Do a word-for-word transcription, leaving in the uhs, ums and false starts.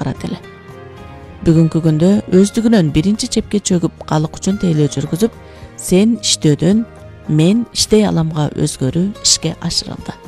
чакырат эле. Бүгүнкү күндө өздүгүнөн биринчи чепке чөгүп калык үчүн тейлөө жүргүзүп, сен иштөөдөн мен иштей аламга өзгөрүү ишке ашырылды.